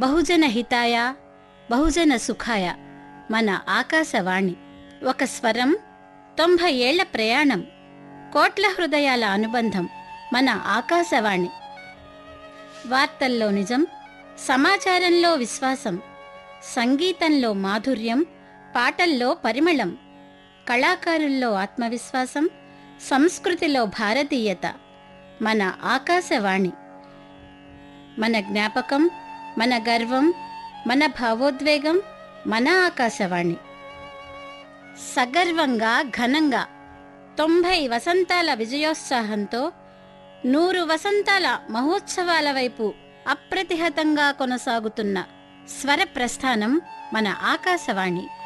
బహుజన హితాయ బహుజన సుఖాయ మన ఆకాశవాణి. ఒక స్వరం, 90 ఏళ్ల ప్రయాణం, కోట్ల హృదయాల అనుబంధం మన ఆకాశవాణి. వార్తల్లో నిజం, సమాచారంలో విశ్వాసం, సంగీతంలో మాధుర్యం, పాటల్లో పరిమళం, కళాకారుల్లో ఆత్మవిశ్వాసం, సంస్కృతిలో భారతీయత. మన ఆకాశవాణి మన జ్ఞాపకం, మన గర్వం, మన భావోద్వేగం, మన ఆకాశవాణి. సగర్వంగా ఘనంగా 90 వసంతాల విజయోత్సాహంతో 100 వసంతాల మహోత్సవాల వైపు అప్రతిహతంగా కొనసాగుతున్న స్వర ప్రస్థానం మన ఆకాశవాణి.